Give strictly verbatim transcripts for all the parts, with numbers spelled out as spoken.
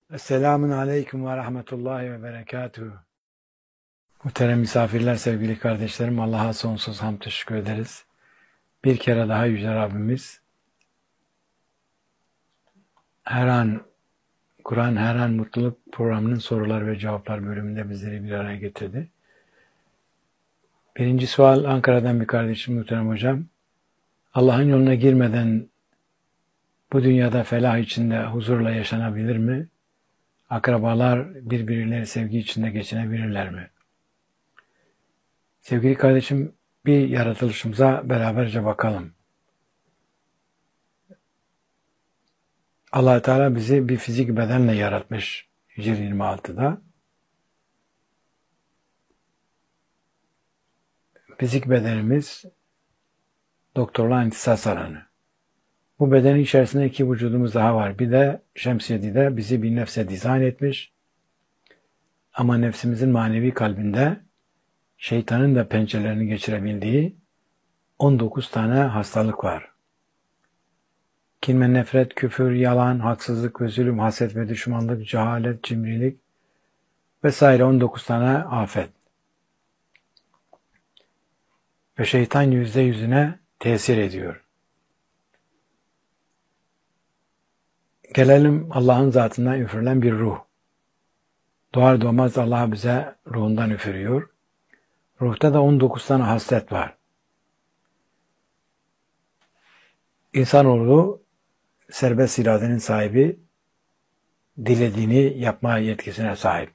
Esselamun Aleyküm ve Rahmetullahi ve Berekatuhu. Muhterem misafirler, sevgili kardeşlerim, Allah'a sonsuz hamd teşekkür ederiz. Bir kere daha Yüce Rabbimiz her an Kur'an Her An Mutluluk programının sorular ve cevaplar bölümünde bizleri bir araya getirdi. Birinci sual Ankara'dan bir kardeşim, muhterem hocam. Allah'ın yoluna girmeden bu dünyada felah içinde huzurla yaşanabilir mi? Akrabalar birbirleriyle sevgi içinde geçinebilirler mi? Sevgili kardeşim, bir yaratılışımıza beraberce bakalım. Allah Teala bizi bir fizik bedenle yaratmış Hicr yirmi altıda. Fizik bedenimiz doktorluğa intisas alanı. Bu bedenin içerisinde iki vücudumuz daha var. Bir de Şemsiyedi'de bizi bir nefse dizayn etmiş. Ama nefsimizin manevi kalbinde şeytanın da pençelerini geçirebildiği on dokuz tane hastalık var. Kin ve nefret, küfür, yalan, haksızlık ve zulüm, haset ve düşmanlık, cehalet, cimrilik vesaire on dokuz tane afet. Ve şeytan yüzde yüzüne tesir ediyor. Gelelim Allah'ın zatından üfürülen bir ruh. Doğar doğmaz Allah bize ruhundan üfürüyor. Ruhta da on dokuz tane haslet var. İnsanoğlu serbest iradenin sahibi, dilediğini yapma yetkisine sahip.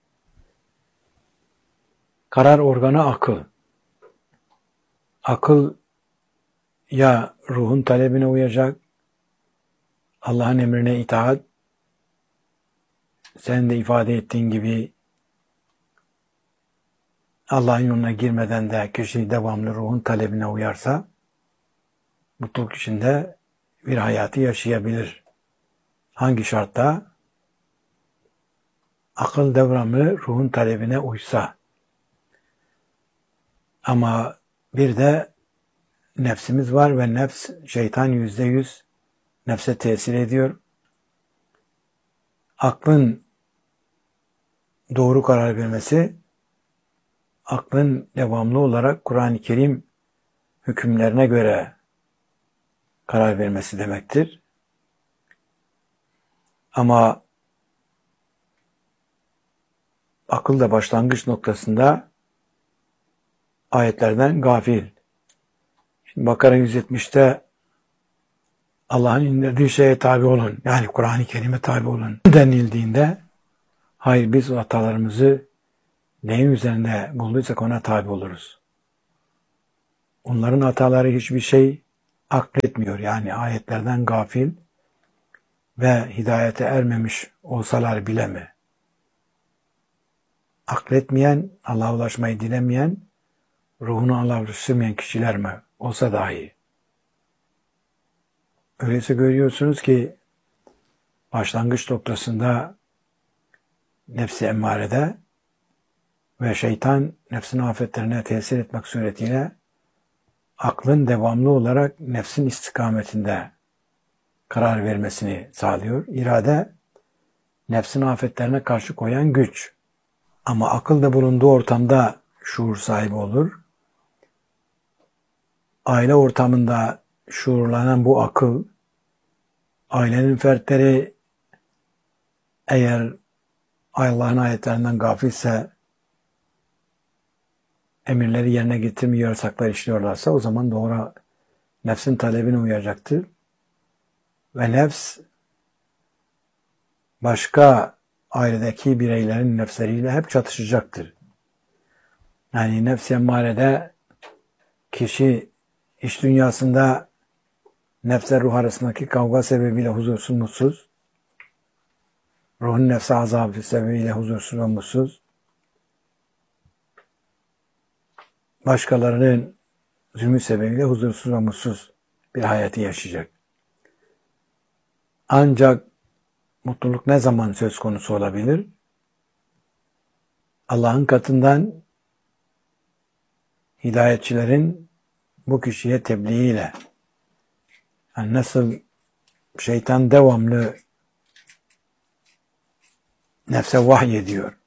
Karar organı akıl. Akıl ya ruhun talebine uyacak, Allah'ın emrine itaat, sen de ifade ettiğin gibi Allah'ın yoluna girmeden de kişi devamlı ruhun talebine uyarsa, mutluluk içinde bir hayatı yaşayabilir. Hangi şartta? Akıl devamlı ruhun talebine uysa. Ama bir de nefsimiz var ve nefs, şeytan yüzde yüz nefse tesir ediyor. Aklın doğru karar vermesi, aklın devamlı olarak Kur'an-ı Kerim hükümlerine göre karar vermesi demektir. Ama akıl da başlangıç noktasında ayetlerden gafil. Şimdi Bakara yüz yetmişte Allah'ın indirdiği şeye tabi olun, yani Kur'an-ı Kerim'e tabi olun denildiğinde, hayır, biz hatalarımızı neyin üzerinde bulduysak ona tabi oluruz. Onların hataları hiçbir şey akletmiyor. Yani ayetlerden gafil ve hidayete ermemiş olsalar bile mi? Akletmeyen, Allah'a ulaşmayı dilemeyen, ruhunu Allah'a ulaştırmayan kişiler mi olsa dahi. Öyleyse görüyorsunuz ki başlangıç noktasında nefsi emmarede ve şeytan nefsin afetlerine tesir etmek suretiyle aklın devamlı olarak nefsin istikametinde karar vermesini sağlıyor. İrade, nefsin afetlerine karşı koyan güç. Ama akıl da bulunduğu ortamda şuur sahibi olur. Aile ortamında şuurlanan bu akıl, ailenin fertleri eğer Allah'ın ayetlerinden gafilse, emirleri yerine getirmiyor, yasaklar işliyorlarsa, o zaman doğru nefsin talebine uyacaktır. Ve nefs başka ailedeki bireylerin nefsleriyle hep çatışacaktır. Yani nefs-i emmarede kişi iş dünyasında nefsle ruh arasındaki kavga sebebiyle huzursuz, mutsuz, ruhun nefse azabı sebebiyle huzursuz ve mutsuz, başkalarının zulmü sebebiyle huzursuz ve mutsuz bir hayatı yaşayacak. Ancak mutluluk ne zaman söz konusu olabilir? Allah'ın katından hidayetçilerin bu kişiye tebliğiyle. Yani nasıl şeytan devamlı nefse vahiy ediyor.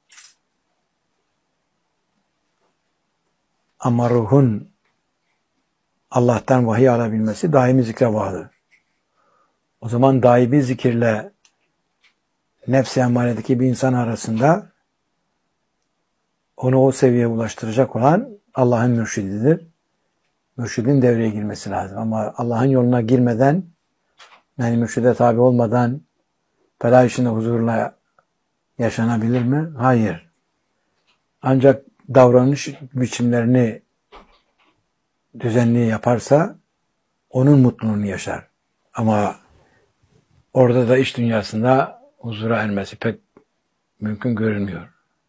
Ama ruhun Allah'tan vahiy alabilmesi daimi zikre bağlıdır. O zaman daimi zikirle nefs-i emmaredeki bir insan arasında onu o seviyeye ulaştıracak olan Allah'ın mürşididir. Mürşidin devreye girmesi lazım. Ama Allah'ın yoluna girmeden, yani mürşide tabi olmadan felah içinde huzurla yaşanabilir mi? Hayır. Ancak davranış biçimlerini düzenli yaparsa onun mutluluğunu yaşar. Ama orada da iç dünyasında huzura ermesi pek mümkün görünmüyor.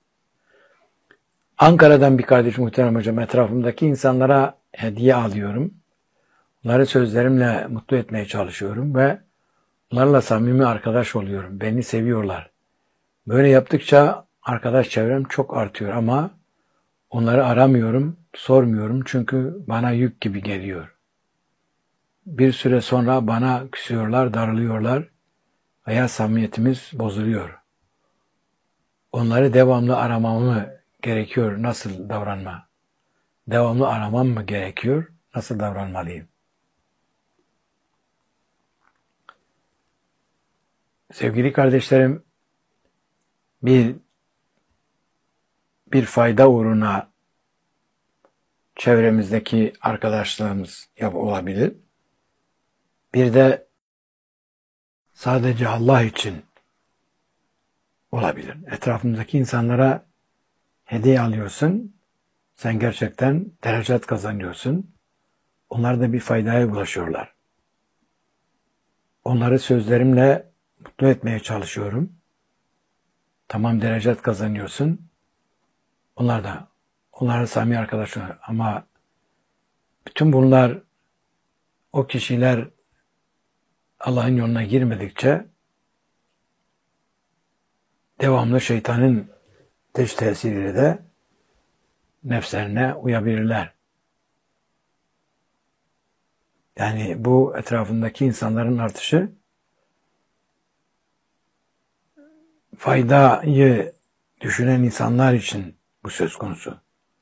Ankara'dan bir kardeş muhterem hocam, etrafımdaki insanlara hediye alıyorum. Onları sözlerimle mutlu etmeye çalışıyorum ve onlarla samimi arkadaş oluyorum. Beni seviyorlar. Böyle yaptıkça arkadaş çevrem çok artıyor ama onları aramıyorum, sormuyorum çünkü bana yük gibi geliyor. Bir süre sonra bana küsüyorlar, darılıyorlar veya samimiyetimiz bozuluyor. Onları devamlı aramamı gerekiyor. Nasıl davranma? Devamlı aramam mı gerekiyor? Nasıl davranmalıyım? Sevgili kardeşlerim, bir bir fayda uğruna çevremizdeki arkadaşlarımız olabilir. Bir de sadece Allah için olabilir. Etrafımızdaki insanlara hediye alıyorsun. Sen gerçekten derecat kazanıyorsun. Onlar da bir faydaya ulaşıyorlar. Onları sözlerimle mutlu etmeye çalışıyorum. Tamam, derecat kazanıyorsun. Onlar da, onların samimi arkadaşlar. Ama bütün bunlar, o kişiler Allah'ın yoluna girmedikçe devamlı şeytanın dış tesiriyle de nefslerine uyabilirler. Yani bu etrafındaki insanların artışı faydayı düşünen insanlar için bu söz konusu.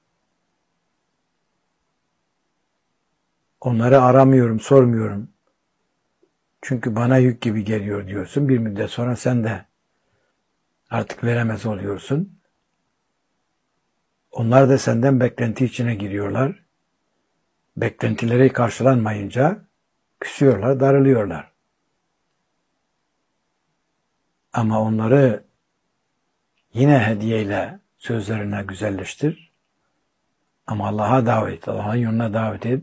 Onları aramıyorum, sormuyorum. Çünkü bana yük gibi geliyor diyorsun. Bir müddet sonra sen de artık veremez oluyorsun. Onlar da senden beklenti içine giriyorlar. Beklentileri karşılanmayınca küsüyorlar, darılıyorlar. Ama onları yine hediyeyle sözlerine güzelleştir. Ama Allah'a davet, Allah'ın yoluna davet et.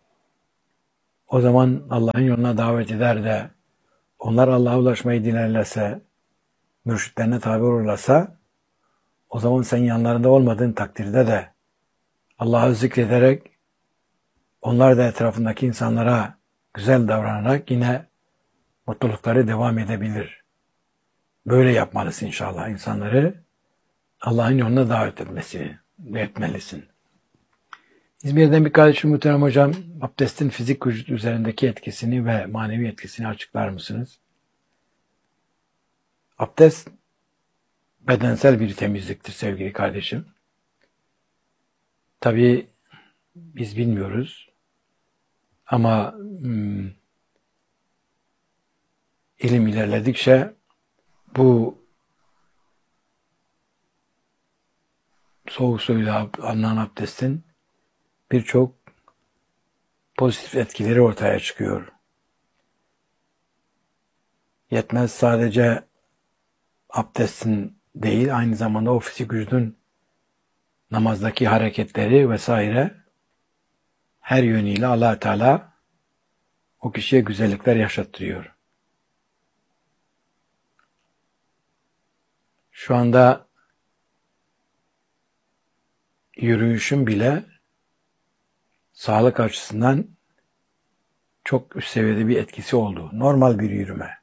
O zaman Allah'ın yoluna davet eder de onlar Allah'a ulaşmayı dilerlerse, mürşitlerine tabi olurlarsa, o zaman sen yanlarında olmadığın takdirde de Allah'ı zikrederek, onlar da etrafındaki insanlara güzel davranarak yine mutlulukları devam edebilir. Böyle yapmalısın inşallah. İnsanları Allah'ın yoluna davet etmesini etmelisin. İzmir'den bir kardeşim muhterem hocam, abdestin fizik vücut üzerindeki etkisini ve manevi etkisini açıklar mısınız? Abdest bedensel bir temizliktir sevgili kardeşim. Tabii biz bilmiyoruz ama hmm, ilim ilerledikçe bu soğuk suyla alınan abdestin birçok pozitif etkileri ortaya çıkıyor. Yetmez sadece abdestin değil, aynı zamanda o fizik vücudun namazdaki hareketleri vesaire her yönüyle Allah Teala o kişiye güzellikler yaşattırıyor. Şu anda yürüyüşün bile sağlık açısından çok üst seviyede bir etkisi oldu. Normal bir yürüme.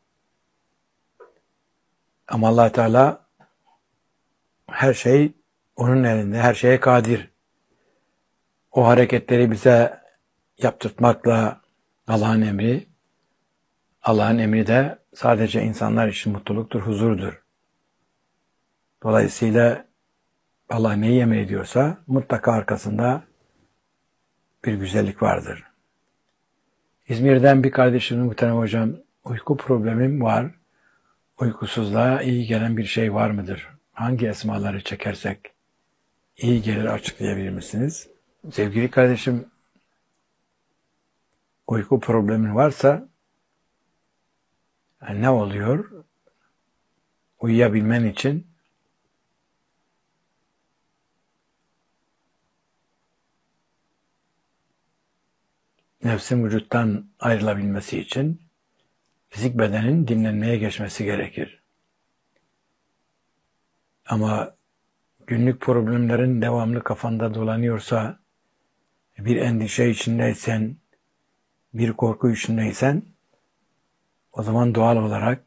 Ama Allah Teala her şey onun elinde, her şeye kadir. O hareketleri bize yaptırtmakla Allah'ın emri, Allah'ın emri de sadece insanlar için mutluluktur, huzurdur. Dolayısıyla Allah neyi yemin ediyorsa mutlaka arkasında bir güzellik vardır. İzmir'den bir kardeşim, muhterem hocam, uyku problemim var. Uykusuzluğa iyi gelen bir şey var mıdır? Hangi esmaları çekersek iyi gelir, açıklayabilir misiniz? Sevgili kardeşim, uyku problemin varsa ne oluyor? Uyuyabilmen için nefsin vücuttan ayrılabilmesi için fizik bedenin dinlenmeye geçmesi gerekir. Ama günlük problemlerin devamlı kafanda dolanıyorsa, bir endişe içindeysen, bir korku içindeysen, o zaman doğal olarak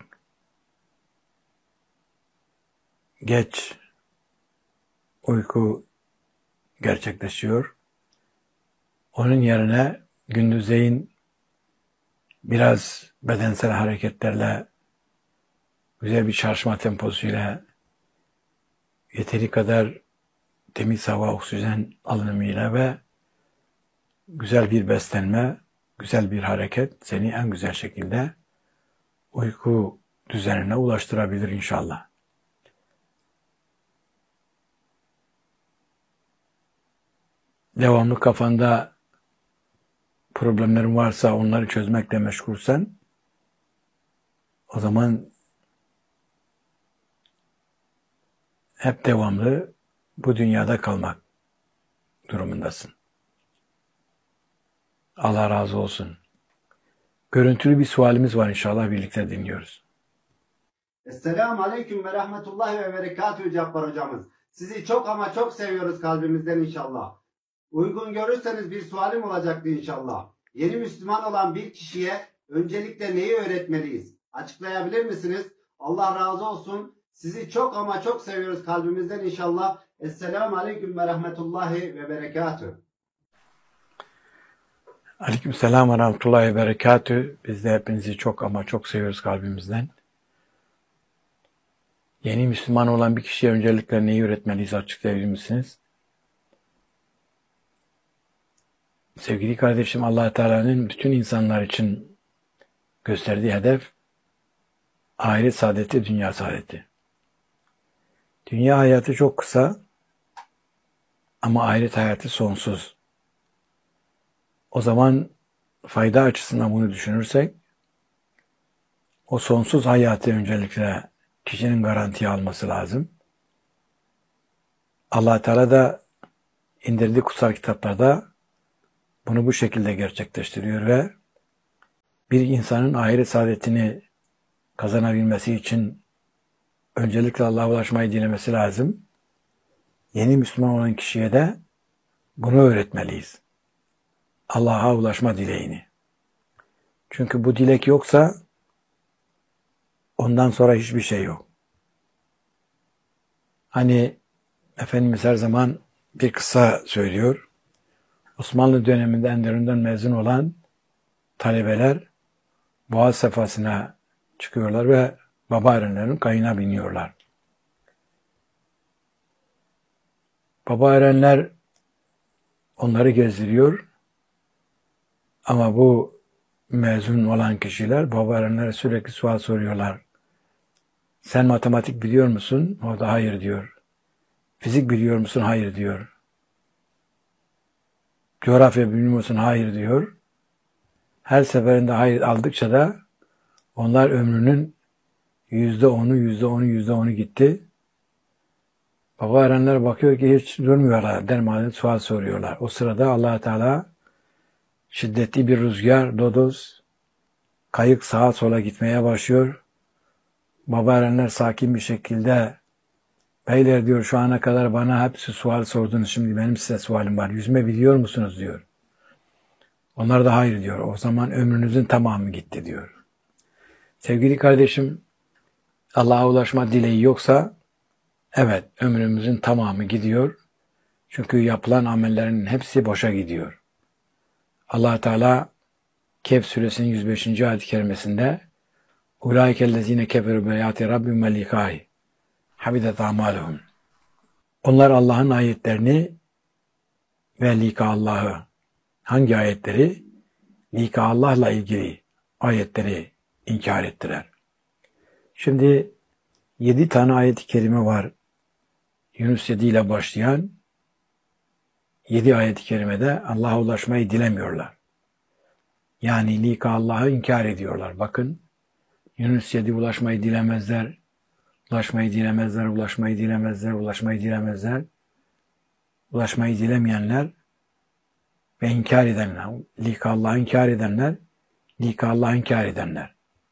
geç uyku gerçekleşiyor. Onun yerine gündüzleyin biraz bedensel hareketlerle, güzel bir çalışma temposuyla, yeteri kadar temiz hava, oksijen alınımıyla ve güzel bir beslenme, güzel bir hareket seni en güzel şekilde uyku düzenine ulaştırabilir inşallah. Devamlı kafanda problemlerin varsa, onları çözmekle meşgulsen, o zaman hep devamlı bu dünyada kalmak durumundasın. Allah razı olsun. Görüntülü bir sualimiz var, inşallah birlikte dinliyoruz. Esselamu Aleyküm ve Rahmetullahi ve Berekatühü Cabbar hocamız. Sizi çok ama çok seviyoruz kalbimizden inşallah. Uygun görürseniz bir sualim olacaktı inşallah. Yeni Müslüman olan bir kişiye öncelikle neyi öğretmeliyiz? Açıklayabilir misiniz? Allah razı olsun. Sizi çok ama çok seviyoruz kalbimizden inşallah. Esselamu Aleyküm ve Rahmetullahi ve Berekatühü. Aleykümselam ve Rahmetullahi ve Berekatühü. Biz de hepinizi çok ama çok seviyoruz kalbimizden. Yeni Müslüman olan bir kişiye öncelikle neyi öğretmeliyiz, açıklayabilir misiniz? Sevgili kardeşim, Allah Teala'nın bütün insanlar için gösterdiği hedef ahiret saadeti, dünya saadeti. Dünya hayatı çok kısa ama ahiret hayatı sonsuz. O zaman fayda açısından bunu düşünürsek, o sonsuz hayatı öncelikle kişinin garantiye alması lazım. Allah Teala da indirdiği kutsal kitaplarda bunu bu şekilde gerçekleştiriyor ve bir insanın ahiret saadetini kazanabilmesi için öncelikle Allah'a ulaşmayı dilemesi lazım. Yeni Müslüman olan kişiye de bunu öğretmeliyiz. Allah'a ulaşma dileğini. Çünkü bu dilek yoksa ondan sonra hiçbir şey yok. Hani Efendimiz her zaman bir kıssa söylüyor. Osmanlı döneminde Enderun'dan mezun olan talebeler Boğaz sefasına çıkıyorlar ve baba erenlerin kayığına biniyorlar. Baba erenler onları gezdiriyor ama bu mezun olan kişiler baba erenlere sürekli sual soruyorlar. Sen matematik biliyor musun? O da hayır diyor. Fizik biliyor musun? Hayır diyor. Coğrafya biliyor musun? Hayır diyor. Her seferinde hayır aldıkça da onlar ömrünün yüzde onu, yüzde onu, yüzde onu gitti. Baba erenler bakıyor ki hiç durmuyorlar. Dermaden sual soruyorlar. O sırada Allah Teala şiddetli bir rüzgar, lodos, kayık sağa sola gitmeye başlıyor. Baba erenler sakin bir şekilde, beyler diyor, şu ana kadar bana hepsi sual sordunuz, şimdi benim size sualim var. Yüzme biliyor musunuz diyor. Onlar da hayır diyor. O zaman ömrünüzün tamamı gitti diyor. Sevgili kardeşim, Allah'a ulaşma dileği yoksa evet, ömrümüzün tamamı gidiyor. Çünkü yapılan amellerin hepsi boşa gidiyor. Allah Teala Kehf suresinin yüz beşinci ayet-i kerimesinde "Ulaikellezine keferu beyati rabbim ve likâhi habidet amaluhum. Onlar Allah'ın ayetlerini ve lika Allah'ı, hangi ayetleri? Lika Allah'la ilgili ayetleri inkar ettiler. Şimdi yedi tane ayet-i kerime var. Yunus yedi ile başlayan yedi ayet-i kerimede Allah'a ulaşmayı dilemiyorlar. Yani lika Allah'ı inkar ediyorlar. Bakın Yunus yedi ulaşmayı dilemezler, ulaşmayı dilemezler, ulaşmayı dilemezler, ulaşmayı dilemezler. Ulaşmayı dilemeyenler ve inkar edenler, lika Allah'ı inkar edenler, lika Allah'ı inkar edenler.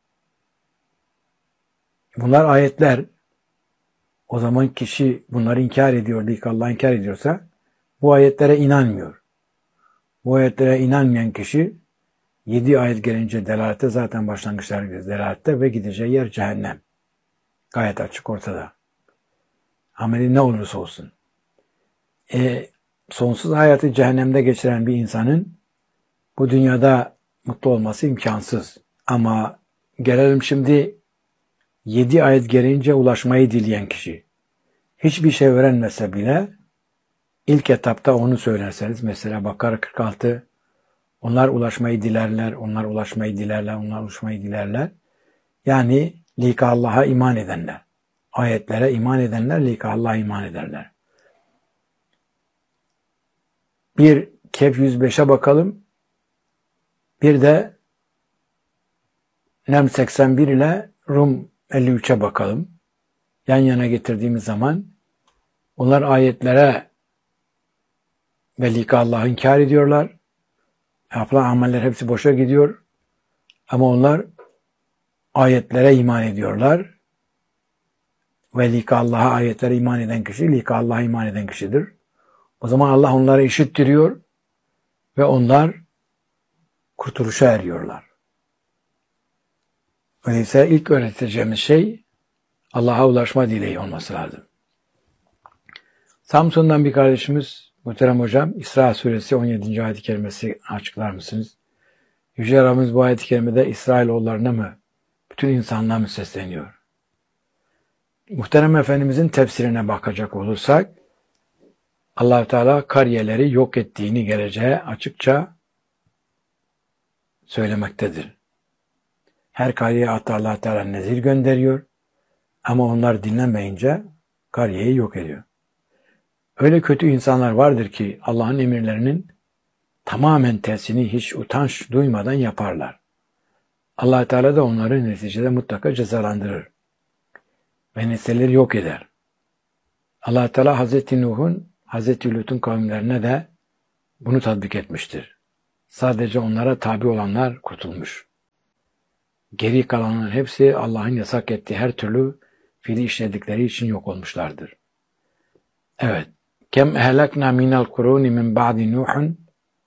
Bunlar ayetler. O zaman kişi bunları inkar ediyor, lika Allah'ı inkar ediyorsa bu ayetlere inanmıyor. Bu ayetlere inanmayan kişi yedi ayet gelince delalette zaten başlangıçlar delalette ve gideceği yer cehennem. Gayet açık ortada. Ameli ne olursa olsun. E, sonsuz hayatı cehennemde geçiren bir insanın bu dünyada mutlu olması imkansız. Ama gelelim şimdi yedi ayet gelince ulaşmayı dileyen kişi. Hiçbir şey öğrenmese bile ilk etapta onu söylerseniz, mesela Bakara kırk altı, onlar ulaşmayı dilerler, onlar ulaşmayı dilerler, onlar ulaşmayı dilerler. Yani lika Allah'a iman edenler. Ayetlere iman edenler lika Allah'a iman ederler. Bir Kehf yüz beşe bakalım. Bir de Nem seksen bir ile Rum elli üçe bakalım. Yan yana getirdiğimiz zaman onlar ayetlere ve lika Allah'ı inkar ediyorlar. Yapılan ameller hepsi boşa gidiyor. Ama onlar ayetlere iman ediyorlar. Ve lika Allah'a, ayetlere iman eden kişi, lika Allah'a iman eden kişidir. O zaman Allah onları işittiriyor ve onlar kurtuluşa eriyorlar. Öyleyse ilk öğreteceğimiz şey Allah'a ulaşma dileği olması lazım. Samsun'dan bir kardeşimiz, muhterem hocam, İsra suresi on yedinci ayet-i kerimesi açıklar mısınız? Yüce Rabbimiz bu ayet-i kerimede İsrailoğullarına mı, bütün insanlığa mı sesleniyor? Muhterem Efendimizin tefsirine bakacak olursak, Allah-u Teala kariyeleri yok ettiğini geleceğe açıkça söylemektedir. Her kariyeye hatta Allah-u Teala nezir gönderiyor ama onlar dinlemeyince kariyeyi yok ediyor. Öyle kötü insanlar vardır ki Allah'ın emirlerinin tamamen tersini hiç utanç duymadan yaparlar. Allah-u Teala da onları neticede mutlaka cezalandırır ve nesilleri yok eder. Allah-u Teala Hazreti Nuh'un, Hazreti Lut'un kavimlerine de bunu tatbik etmiştir. Sadece onlara tabi olanlar kurtulmuş. Geri kalanların hepsi Allah'ın yasak ettiği her türlü fiili işledikleri için yok olmuşlardır. Evet. Kem ehlekna minel kuruni min ba'di Nuh'un.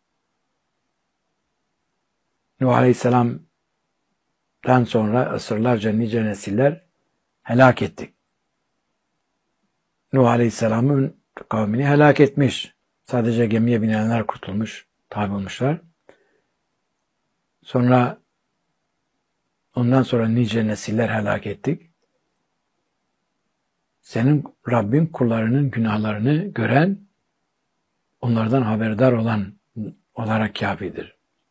Nuh Aleyhisselam'dan sonra asırlarca nice nesiller helak ettik. Nuh Aleyhisselam'ın kavmini helak etmiş. Sadece gemiye binenler kurtulmuş, tabi olmuşlar. Sonra ondan sonra nice nesiller helak ettik. Senin Rabbin kullarının günahlarını gören, onlardan haberdar olan olarak kâfidir.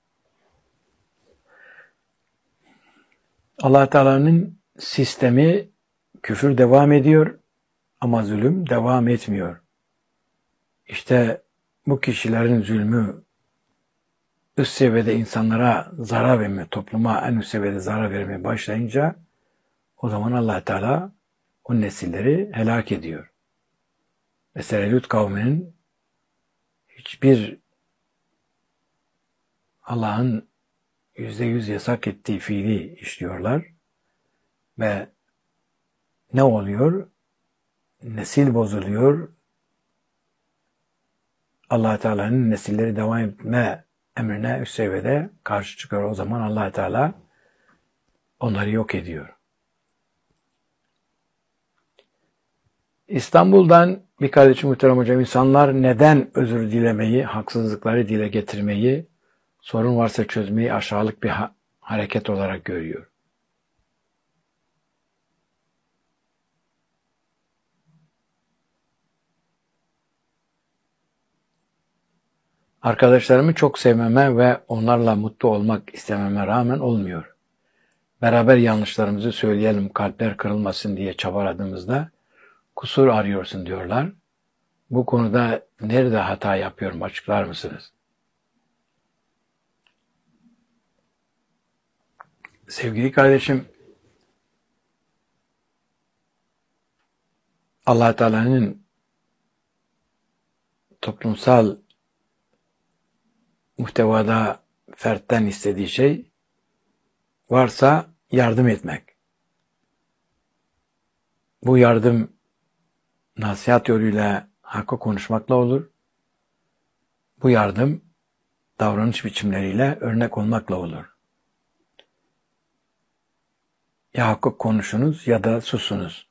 Allah Teala'nın sistemi, küfür devam ediyor ama zulüm devam etmiyor. İşte bu kişilerin zulmü üst seviyede insanlara zarar vermeye, topluma en üst seviyede zarar vermeye başlayınca o zaman Allah Teala o nesilleri helak ediyor. Mesela Lut kavminin hiçbir Allah'ın yüzde yüz yasak ettiği fiili işliyorlar ve ne oluyor? Nesil bozuluyor. Allah Teala'nın nesilleri devam etme emrine üst seviyede karşı çıkıyor. O zaman Allah Teala onları yok ediyor. İstanbul'dan bir kardeşim muhterem hocam, insanlar neden özür dilemeyi, haksızlıkları dile getirmeyi, sorun varsa çözmeyi aşağılık bir ha- hareket olarak görüyor? Arkadaşlarımı çok sevmeme ve onlarla mutlu olmak istememe rağmen olmuyor. Beraber yanlışlarımızı söyleyelim, kalpler kırılmasın diye çabaladığımızda kusur arıyorsun diyorlar. Bu konuda nerede hata yapıyorum, açıklar mısınız? Sevgili kardeşim, Allah Teala'nın toplumsal muhtevada fertten istediği şey varsa yardım etmek. Bu yardım nasihat yoluyla hakkı konuşmakla olur. Bu yardım davranış biçimleriyle örnek olmakla olur. Ya hakkı konuşunuz ya da susunuz.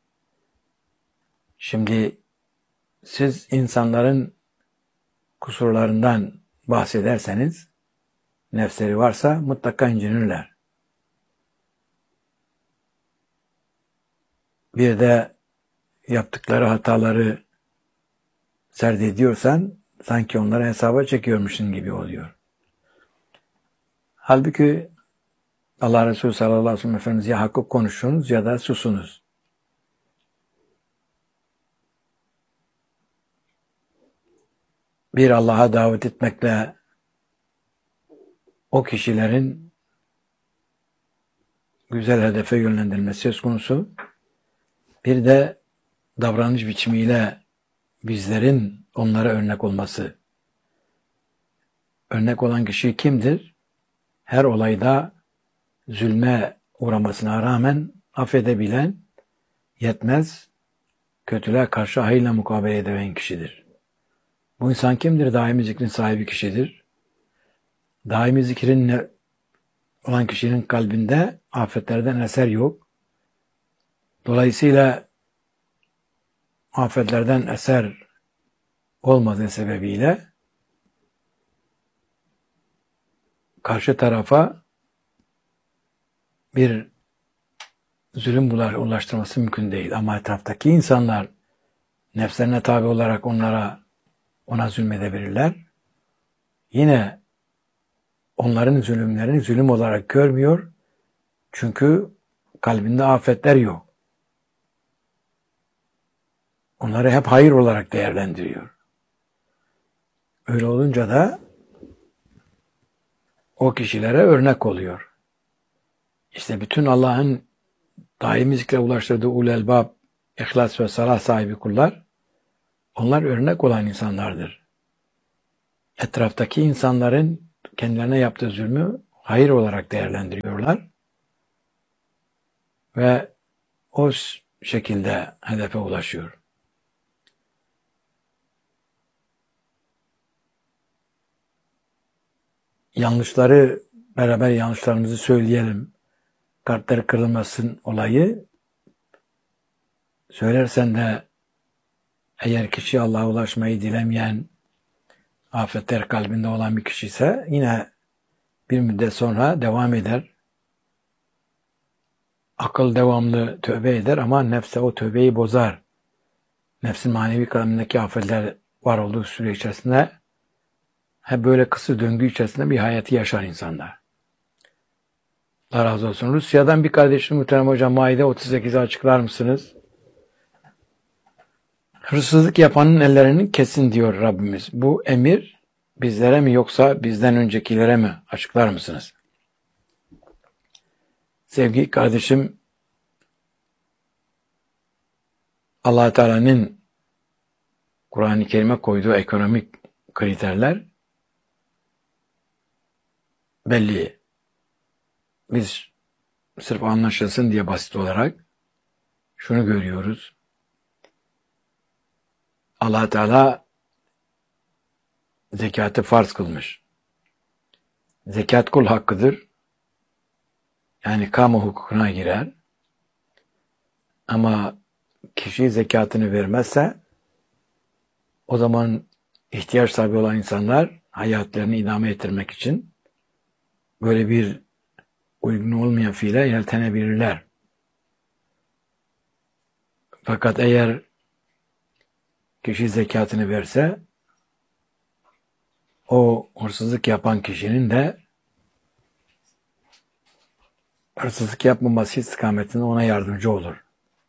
Şimdi siz insanların kusurlarından bahsederseniz, nefsleri varsa mutlaka incinirler. Bir de yaptıkları hataları serdediyorsan, sanki onları hesaba çekiyormuşsun gibi oluyor. Halbuki Allah Resulü sallallahu aleyhi ve sellem Efendimiz ya hakkı konuşunuz ya da susunuz. Bir Allah'a davet etmekle o kişilerin güzel hedefe yönlendirilmesi söz konusu. Bir de davranış biçimiyle bizlerin onlara örnek olması. Örnek olan kişi kimdir? Her olayda zulme uğramasına rağmen affedebilen, yetmez, kötülüğe karşı hayırla mukabele edebilen kişidir. Bu insan kimdir? Daimi zikrin sahibi kişidir. Daimi zikrin olan kişinin kalbinde afetlerden eser yok. Dolayısıyla afetlerden eser olmadığı sebebiyle karşı tarafa bir zulüm ulaştırması mümkün değil. Ama etraftaki insanlar nefslerine tabi olarak onlara ona zulmedebilirler. Yine onların zulümlerini zulüm olarak görmüyor. Çünkü kalbinde afetler yok. Onları hep hayır olarak değerlendiriyor. Öyle olunca da o kişilere örnek oluyor. İşte bütün Allah'ın daimi zikre ulaştırdığı ul elbab, ihlas ve salah sahibi kullar, onlar örnek olan insanlardır. Etraftaki insanların kendilerine yaptığı zulmü hayır olarak değerlendiriyorlar ve o şekilde hedefe ulaşıyor. Yanlışları, beraber yanlışlarımızı söyleyelim. Kalpleri kırılmasın olayı. Söylersen de eğer kişi Allah'a ulaşmayı dilemeyen, afetler kalbinde olan bir kişi ise yine bir müddet sonra devam eder. Akıl devamlı tövbe eder ama nefse o tövbeyi bozar. Nefsin manevi kalbindeki afetler var olduğu süre içerisinde hep böyle kısır döngü içerisinde bir hayatı yaşar insanlar. Allah razı olsun. Rusya'dan bir kardeşim muhterem hocam, Maide otuz sekizi açıklar mısınız? Hırsızlık yapanın ellerini kesin diyor Rabbimiz. Bu emir bizlere mi yoksa bizden öncekilere mi? Açıklar mısınız? Sevgili kardeşim, Allah Teala'nın Kur'an-ı Kerim'e koyduğu ekonomik kriterler belli. Biz sırf anlaşılsın diye basit olarak şunu görüyoruz. Allah Teala zekatı farz kılmış. Zekat kul hakkıdır. Yani kamu hukukuna girer. Ama kişi zekatını vermezse o zaman ihtiyaç sahibi olan insanlar hayatlarını idame ettirmek için böyle bir uygun olmayan fiile yeltenebilirler. Fakat eğer kişi zekatını verse o hırsızlık yapan kişinin de hırsızlık yapmaması istikametinde ona yardımcı olur.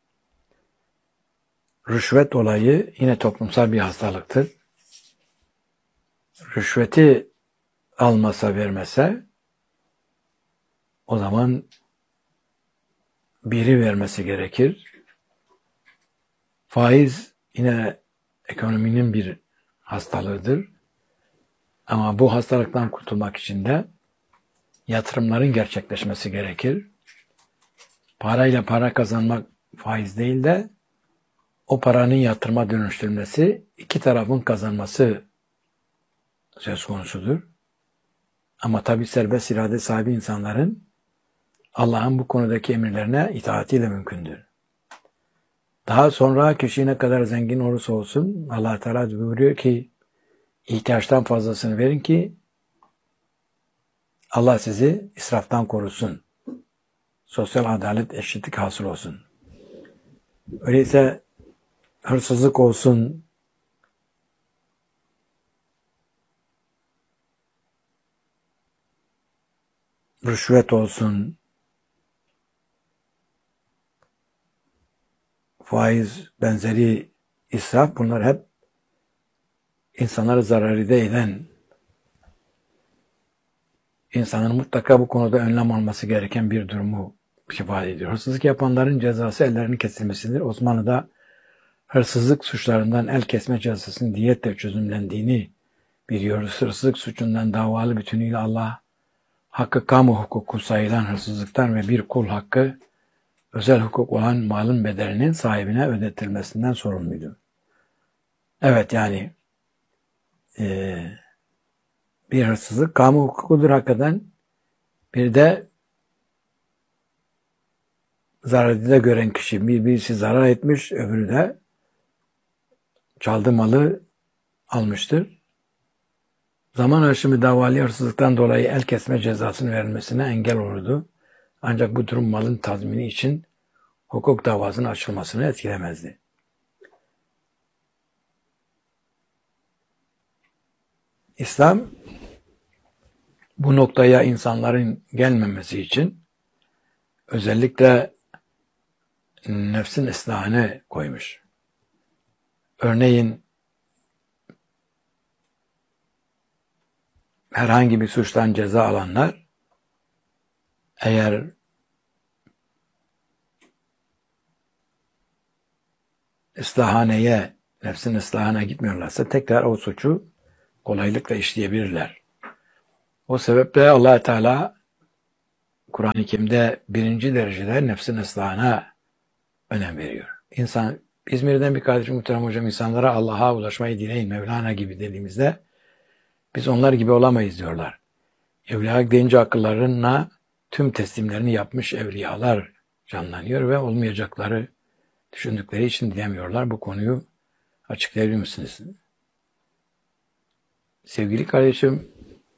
Rüşvet olayı yine toplumsal bir hastalıktır. Rüşveti almasa vermese o zaman biri vermesi gerekir. Faiz yine ekonominin bir hastalığıdır. Ama bu hastalıktan kurtulmak için de yatırımların gerçekleşmesi gerekir. Parayla para kazanmak faiz değil de o paranın yatırıma dönüştürülmesi, iki tarafın kazanması söz konusudur. Ama tabi serbest irade sahibi insanların Allah'ın bu konudaki emirlerine itaatiyle mümkündür. Daha sonra kişi ne kadar zengin olursa olsun Allah Teala buyuruyor ki ihtiyaçtan fazlasını verin ki Allah sizi israftan korusun. Sosyal adalet, eşitlik hasıl olsun. Öyleyse hırsızlık olsun, rüşvet olsun, faiz benzeri israf, bunlar hep insanlara zararı da eden, insanın mutlaka bu konuda önlem alması gereken bir durumu ifade ediyor. Hırsızlık yapanların cezası ellerinin kesilmesidir. Osmanlı'da hırsızlık suçlarından el kesme cezasının diyetle çözümlendiğini biliyoruz. Hırsızlık suçundan davalı bütünüyle Allah hakkı kamu hukuku sayılan hırsızlıktan ve bir kul hakkı özel hukuk olan malın bedelinin sahibine ödetilmesinden sorumluydu. Evet, yani e, bir hırsızlık kamu hukukudur hakikaten. Bir de zararı da gören kişi, bir birisi zarar etmiş, öbürü de çaldığı malı almıştır. Zaman aşımı davalı hırsızlıktan dolayı el kesme cezasının verilmesine engel olurdu. Ancak bu durum malın tazmini için hukuk davasının açılmasını etkilemezdi. İslam bu noktaya insanların gelmemesi için özellikle nefsin ıslahını koymuş. Örneğin herhangi bir suçtan ceza alanlar eğer ıslahaneye, nefsin ıslahına gitmiyorlarsa tekrar o suçu kolaylıkla işleyebilirler. O sebeple Allah Teala Kur'an-ı Kerim'de birinci derecede nefsin ıslahına önem veriyor. İnsan, İzmir'den bir kardeşim, muhterem hocam, insanlara Allah'a ulaşmayı dileyin Mevlana gibi dediğimizde biz onlar gibi olamayız diyorlar. Evliya deyince akıllarına tüm teslimlerini yapmış evliyalar canlanıyor ve olmayacakları düşündükleri için diyemiyorlar. Bu konuyu açıklayabilir misiniz? Sevgili kardeşim,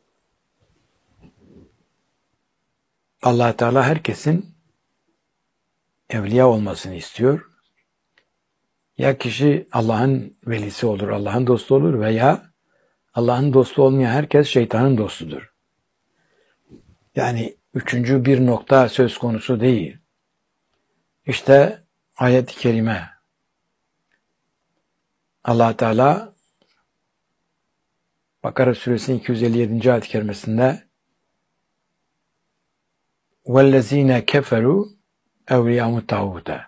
Allah Teala herkesin evliya olmasını istiyor. Ya kişi Allah'ın velisi olur, Allah'ın dostu olur veya Allah'ın dostu olmayan herkes şeytanın dostudur. Yani üçüncü bir nokta söz konusu değil. İşte ayet-i kerime. Allah Teala Bakara suresinin iki yüz elli yedinci ayet-i kerimesinde وَالَّذ۪ينَ كَفَرُوا اَوْلِيَامُ تَعُودَ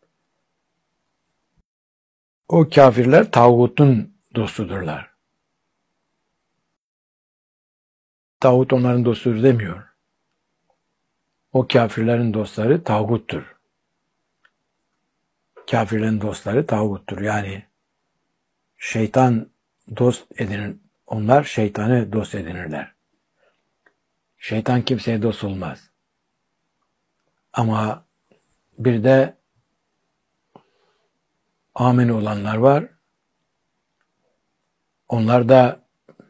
O kafirler tağutun dostudurlar. Tağut onların dostudur demiyor. O kafirlerin dostları tağuttur. Kafirlerin dostları tağuttur. Yani şeytan dost edinir. Onlar şeytanı dost edinirler. Şeytan kimseye dost olmaz. Ama bir de amin olanlar var. Onlar da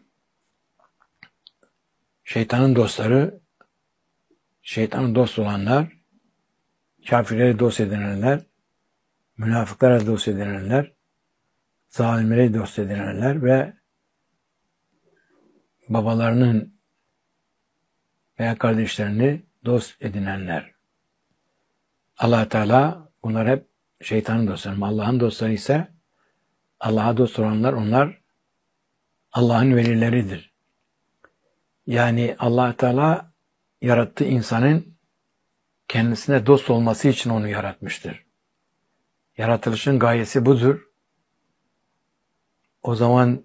şeytanın dostları, şeytanın dost olanlar, kafirleri dost edinenler, münafıklara dost edinenler, zalimleri dost edinenler ve babalarının veya kardeşlerini dost edinenler. Allah Teala bunlar hep şeytanın dostları. Allah'ın dostları ise Allah'a dost olanlar, onlar Allah'ın velileridir. Yani Allah Teala yarattığı insanın kendisine dost olması için onu yaratmıştır. Yaratılışın gayesi budur. O zaman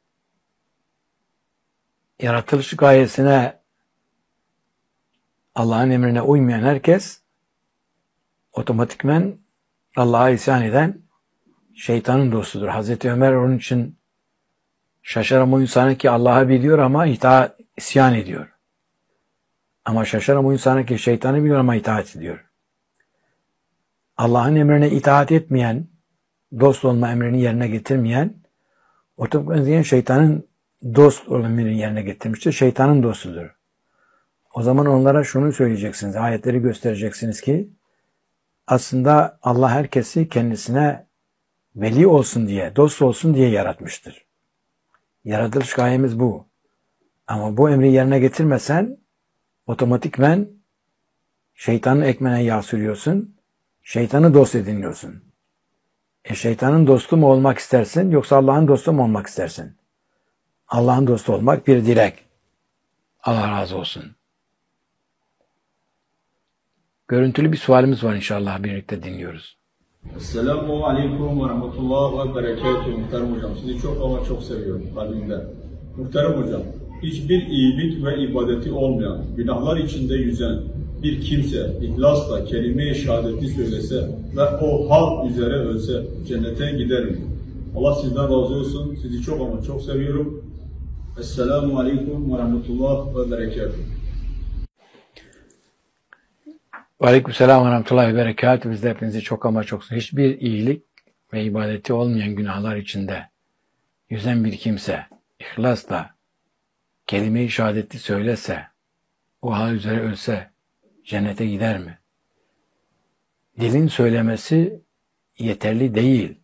yaratılış gayesine, Allah'ın emrine uymayan herkes otomatikmen Allah'a isyan eden şeytanın dostudur. Hazreti Ömer onun için şaşaran o insana ki Allah'ı biliyor ama itaat, isyan ediyor. Ama şaşaran o insana ki şeytanı biliyor ama itaat ediyor. Allah'ın emrine itaat etmeyen, dost olma emrini yerine getirmeyen, otomatikmen şeytanın dost olma emrini yerine getirmiştir. Şeytanın dostudur. O zaman onlara şunu söyleyeceksiniz, ayetleri göstereceksiniz ki aslında Allah herkesi kendisine veli olsun diye, dost olsun diye yaratmıştır. Yaratılış gayemiz bu. Ama bu emri yerine getirmesen otomatikmen şeytanın ekmeğine yağ sürüyorsun, şeytanı dost ediniyorsun. E şeytanın dostu mu olmak istersin yoksa Allah'ın dostu mu olmak istersin? Allah'ın dostu olmak bir dilek. Allah razı olsun. Görüntülü bir sualimiz var inşallah, birlikte dinliyoruz. Esselamu Aleyküm ve Rahmetullah ve Berekatuhu. Muhterem hocam, sizi çok ama çok seviyorum kalbimden. Muhterem hocam, hiçbir iyilik ve ibadeti olmayan, günahlar içinde yüzen bir kimse ihlasla kelime-i şehadeti söylese ve o hal üzere ölse cennete gider mi? Allah sizden razı olsun. Sizi çok ama çok seviyorum. Esselamu Aleyküm ve Rahmetullah ve Berekatuhu. Aleykümselam ve rahmetullahi ve berekatuhu. Biz de hepinizi çok ama çok seviyoruz. Hiçbir iyilik ve ibadeti olmayan günahlar içinde yüzen bir kimse ihlasla kelime-i şehadeti söylese, o hal üzere ölse cennete gider mi? Dilin söylemesi yeterli değil.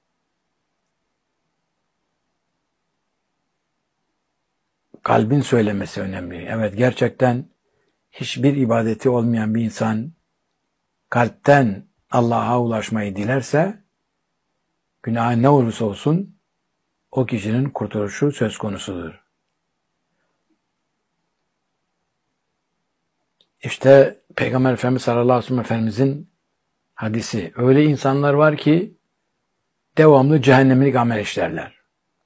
Kalbin söylemesi önemli. Evet, gerçekten hiçbir ibadeti olmayan bir insan kalpten Allah'a ulaşmayı dilerse, günah ne olursa olsun o kişinin kurtuluşu söz konusudur. İşte Peygamber Efendimiz sallallahu aleyhi ve sellem Efendimizin hadisi. Öyle insanlar var ki devamlı cehennemlik amel işlerler.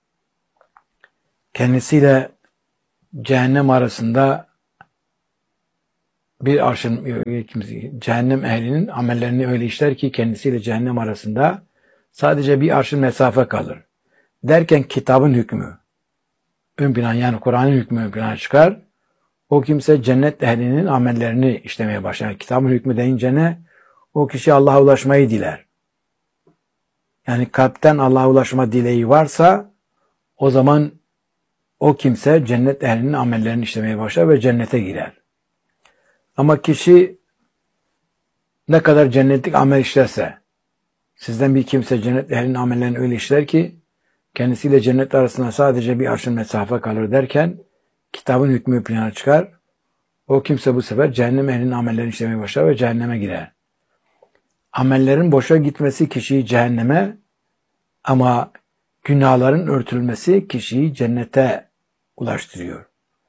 Kendisiyle cehennem arasında bir arşın, cehennem ehlinin amellerini öyle işler ki kendisiyle cehennem arasında sadece bir arşın mesafe kalır. Derken kitabın hükmü ön plan, yani Kur'an'ın hükmü ön plana çıkar. O kimse cennet ehlinin amellerini işlemeye başlar. Kitabın hükmü deyince ne? O kişi Allah'a ulaşmayı diler. Yani kalpten Allah'a ulaşma dileği varsa o zaman o kimse cennet ehlinin amellerini işlemeye başlar ve cennete girer. Ama kişi ne kadar cennetlik amel işlerse, sizden bir kimse cennet ehlinin amellerini öyle işler ki kendisiyle cennet arasında sadece bir arşın mesafe kalır derken kitabın hükmü plana çıkar. O kimse bu sefer cehennem ehlinin amellerini işlemeye başlar ve cehenneme girer. Amellerin boşa gitmesi kişiyi cehenneme, ama günahların örtülmesi kişiyi cennete ulaştırıyor.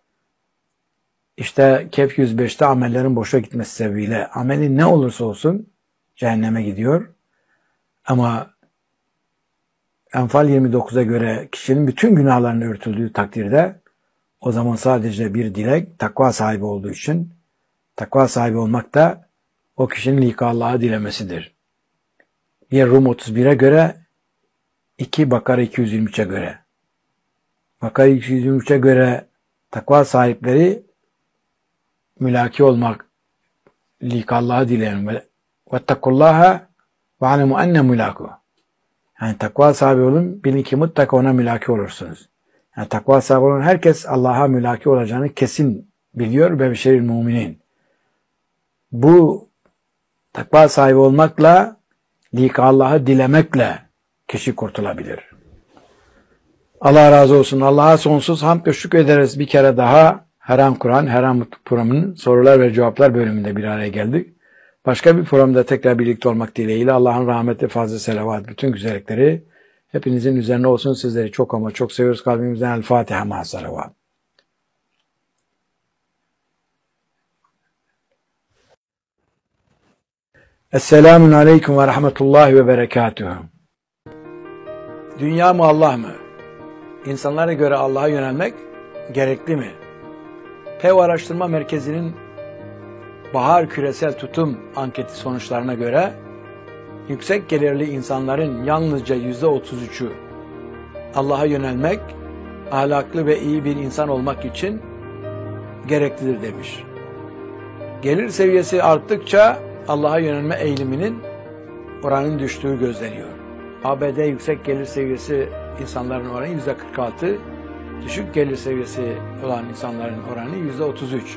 İşte Kehf yüz beşte amellerin boşa gitmesi sebebiyle ameli ne olursa olsun cehenneme gidiyor. Ama Enfal yirmi dokuza göre kişinin bütün günahlarının örtüldüğü takdirde o zaman sadece bir dilek, takva sahibi olduğu için, takva sahibi olmak da o kişinin lika Allah'a dilemesidir. Bir Rum otuz bire göre, iki Bakara iki yüz yirmi üçe göre. Bakara iki yüz yirmi üçe göre takva sahipleri mülaki olmak, lika Allah'a dileyen ve vettakullaha ve alemu enne mülaku. Yani takva sahibi olun, bilin ki mutlaka ona mülaki olursunuz. Yani takva sahibi olan herkes Allah'a mülaki olacağını kesin biliyor ve beşeril müminin. Bu takva sahibi olmakla, lika Allah'ı dilemekle kişi kurtulabilir. Allah razı olsun. Allah'a sonsuz hamd ve şükür ederiz. Bir kere daha Her Kur'an, Her An programının sorular ve cevaplar bölümünde bir araya geldik. Başka bir programda tekrar birlikte olmak dileğiyle Allah'ın rahmeti, fazla selavat, bütün güzellikleri hepinizin üzerine olsun. Sizleri çok ama çok seviyoruz. Kalbimizden El Fatiha ma salavat. Esselamun aleyküm ve rahmetullahi ve berekatuhu. Dünya mı Allah mı? İnsanlara göre Allah'a yönelmek gerekli mi? P E V Araştırma Merkezi'nin Bahar Küresel Tutum anketi sonuçlarına göre yüksek gelirli insanların yalnızca yüzde otuz üçü Allah'a yönelmek, ahlaklı ve iyi bir insan olmak için gereklidir demiş. Gelir seviyesi arttıkça Allah'a yönelme eğiliminin oranın düştüğü gözleniyor. A B D yüksek gelir seviyesi insanların oranı yüzde kırk altı, düşük gelir seviyesi olan insanların oranı yüzde otuz üç.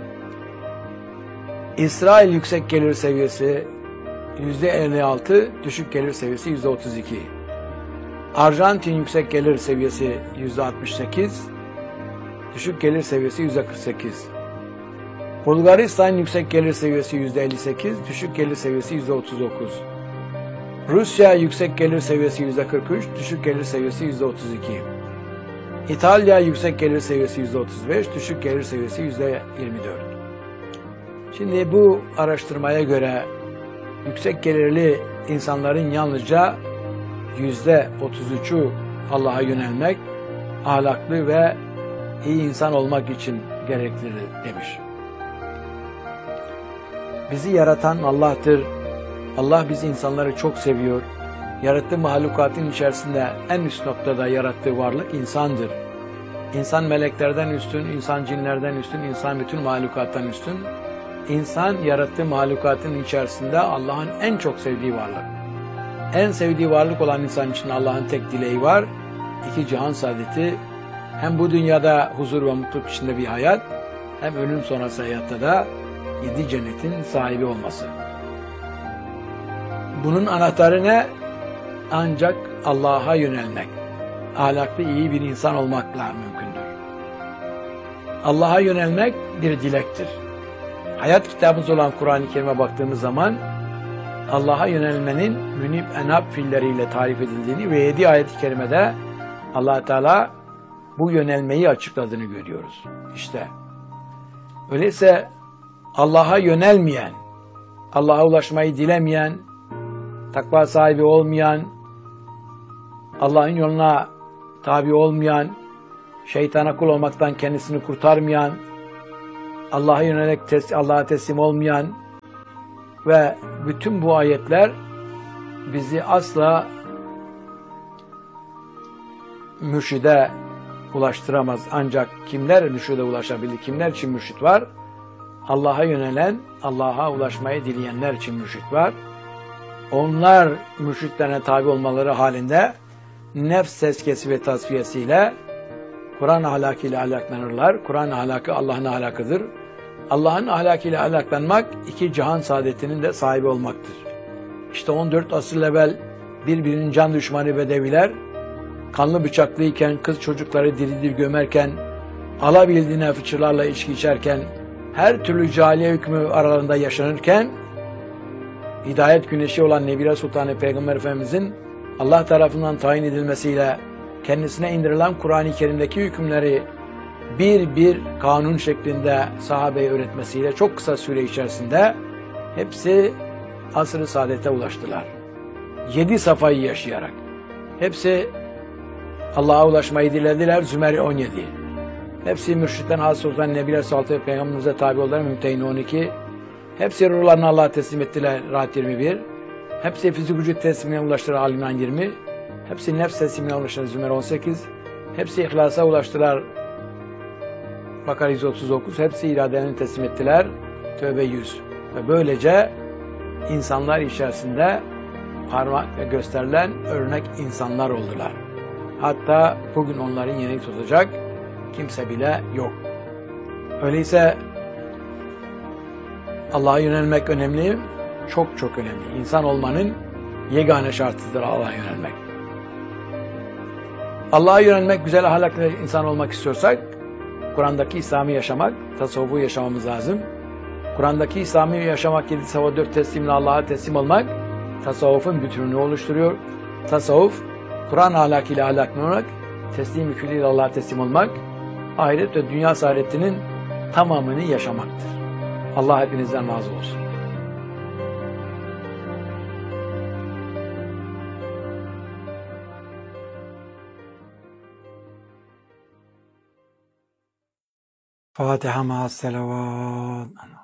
İsrail yüksek gelir seviyesi yüzde elli altı, düşük gelir seviyesi yüzde otuz iki. Arjantin yüksek gelir seviyesi yüzde altmış sekiz, düşük gelir seviyesi yüzde kırk sekiz. Bulgaristan yüksek gelir seviyesi yüzde elli sekiz, düşük gelir seviyesi yüzde otuz dokuz. Rusya yüksek gelir seviyesi yüzde kırk üç, düşük gelir seviyesi yüzde otuz iki. İtalya yüksek gelir seviyesi yüzde otuz beş, düşük gelir seviyesi yüzde yirmi dört. Şimdi bu araştırmaya göre yüksek gelirli insanların yalnızca yüzde otuz üçü Allah'a yönelmek, ahlaklı ve iyi insan olmak için gereklidir demiş. Bizi yaratan Allah'tır. Allah biz insanları çok seviyor. Yarattığı mahlukatın içerisinde en üst noktada yarattığı varlık insandır. İnsan meleklerden üstün, insan cinlerden üstün, insan bütün mahlukattan üstün. İnsan yarattığı mahlukatın içerisinde Allah'ın en çok sevdiği varlık. En sevdiği varlık olan insan için Allah'ın tek dileği var. İki cihan saadeti, hem bu dünyada huzur ve mutluluk içinde bir hayat, hem ölüm sonrası hayatta da yedi cennetin sahibi olması. Bunun anahtarı ne? Ancak Allah'a yönelmek, ahlaklı iyi bir insan olmakla mümkündür. Allah'a yönelmek bir dilektir. Hayat kitabımız olan Kur'an-ı Kerim'e baktığımız zaman Allah'a yönelmenin münib enab fiilleriyle tarif edildiğini ve yedi ayet-i kerimede Allah Teala bu yönelmeyi açıkladığını görüyoruz. İşte öyleyse Allah'a yönelmeyen, Allah'a ulaşmayı dilemeyen, takva sahibi olmayan, Allah'ın yoluna tabi olmayan, şeytana kul olmaktan kendisini kurtarmayan, Allah'a yönelik tes Allah'a teslim olmayan ve bütün bu ayetler bizi asla mürşide ulaştıramaz. Ancak kimler mürşide ulaşabilir? Kimler için mürşit var? Allah'a yönelen, Allah'a ulaşmayı dileyenler için mürşit var. Onlar mürşitlerine tabi olmaları halinde nefs tezkiyesi ve tasfiyesiyle Kur'an ahlakıyla ahlaklanırlar. Kur'an ahlakı Allah'ın ahlakıdır. Allah'ın ahlakıyla ahlaklanmak iki cihan saadetinin de sahibi olmaktır. İşte on dört asır evvel birbirinin can düşmanı bedeviler kanlı bıçaklıyken, kız çocukları diri diri gömerken, alabildiğine fıçılarla içki içerken, her türlü cahiliye hükmü aralarında yaşanırken, hidayet güneşi olan Nebire Sultanı Peygamber Efendimizin Allah tarafından tayin edilmesiyle kendisine indirilen Kur'an-ı Kerim'deki hükümleri bir bir kanun şeklinde sahabeye öğretmesiyle çok kısa süre içerisinde hepsi asr-ı saadete ulaştılar. Yedi safayı yaşayarak. Hepsi Allah'a ulaşmayı dilediler. Zümer on yedi. Hepsi mürşitten hasıl olan Nebire Sultanı Peygamberimize tabi oldular. Mümtehine on iki. Hepsi ruhlarını Allah'a teslim ettiler. Rahat yirmi bir. Hepsi fizik vücut teslimine ulaştılar. Al-İmran yirmi. Hepsi nefs teslimine ulaştılar. Zümer on sekiz. Hepsi ihlasa ulaştılar. Bakara yüz otuz dokuz. Hepsi iradelerini teslim ettiler. Tövbe yüz. Ve böylece insanlar içerisinde parmakla gösterilen örnek insanlar oldular. Hatta bugün onların yerini tutacak kimse bile yok. Öyleyse Allah'a yönelmek önemli, çok çok önemli. İnsan olmanın yegane şartıdır Allah'a yönelmek. Allah'a yönelmek, güzel ahlaklı insan olmak istiyorsak, Kur'an'daki İslami yaşamak, tasavvufu yaşamamız lazım. Kur'an'daki İslami yaşamak, yedi sabah dört teslimle Allah'a teslim olmak, tasavvufun bütününü oluşturuyor. Tasavvuf, Kur'an ahlakıyla ahlaklanmak, teslim-i külliyle Allah'a teslim olmak, ahiret ve dünya saadetinin tamamını yaşamaktır. Allah hepinizden razı olsun. Fatiha ma'as selavat.